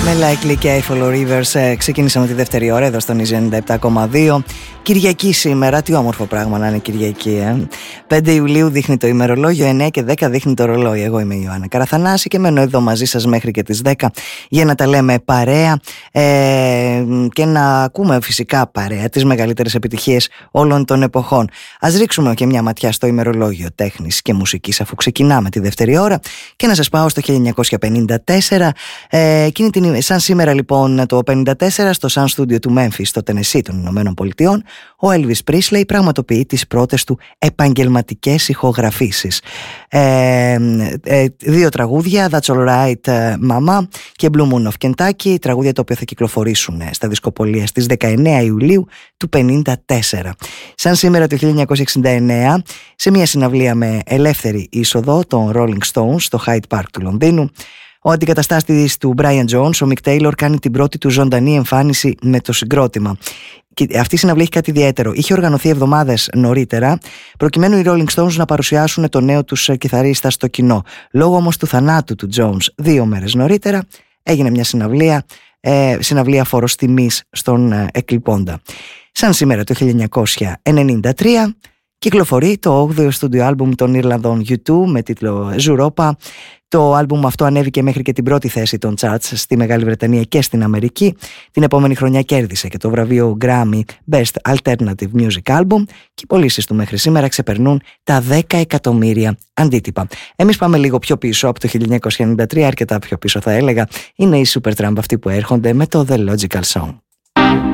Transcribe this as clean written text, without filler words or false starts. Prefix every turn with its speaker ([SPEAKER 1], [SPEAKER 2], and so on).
[SPEAKER 1] Likely και Eiffel Rivers. Ξεκίνησαμε τη δεύτερη ώρα εδώ στον Easy 97,2. Κυριακή σήμερα, τι όμορφο πράγμα να είναι Κυριακή, 5 Ιουλίου δείχνει το ημερολόγιο, 9 και 10 δείχνει το ρολόι. Εγώ είμαι η Ιωάννα Καραθανάση και μένω εδώ μαζί σας μέχρι και τις 10 για να τα λέμε παρέα και να ακούμε φυσικά παρέα τις μεγαλύτερες επιτυχίες όλων των εποχών. Ας ρίξουμε και μια ματιά στο ημερολόγιο τέχνης και μουσικής αφού ξεκινάμε τη δεύτερη ώρα και να σας πάω στο 1954. Σαν σήμερα λοιπόν το 1954 στο Sun Studio του Memphis στο Τενεσί των Ηνωμένων Πολιτειών, ο Elvis Presley πραγματοποιεί τις πρώτες του επαγγελματικές ηχογραφήσεις. 2 τραγούδια, That's Alright Mama και Blue Moon of Kentucky, τραγούδια τα οποία θα κυκλοφορήσουν στα δισκοπολία στις 19 Ιουλίου του 1954. Σαν σήμερα το 1969, σε μια συναυλία με ελεύθερη είσοδο των Rolling Stones στο Hyde Park του Λονδίνου, ο αντικαταστάτης του Brian Jones, ο Mick Taylor, κάνει την πρώτη του ζωντανή εμφάνιση με το συγκρότημα. Και αυτή η συναυλία έχει κάτι ιδιαίτερο. Είχε οργανωθεί εβδομάδες νωρίτερα, προκειμένου οι Rolling Stones να παρουσιάσουν το νέο τους κιθαρίστα στο κοινό. Λόγω όμως του θανάτου του Jones 2 μέρες νωρίτερα, έγινε μια συναυλία φόρος τιμής στον εκλειπώντα. Σαν σήμερα το 1993 κυκλοφορεί το 8ο στούντιο άλμπουμ των Ιρλανδών U2 με τίτλο Zooropa. Το άλμπουμ αυτό ανέβηκε μέχρι και την πρώτη θέση των charts στη Μεγάλη Βρετανία και στην Αμερική. Την επόμενη χρονιά κέρδισε και το βραβείο Grammy Best Alternative Music Album και οι πωλήσεις του μέχρι σήμερα ξεπερνούν τα 10 εκατομμύρια αντίτυπα. Εμείς πάμε λίγο πιο πίσω από το 1993, αρκετά πιο πίσω θα έλεγα. Είναι οι Supertramp αυτοί που έρχονται με το The Logical Song.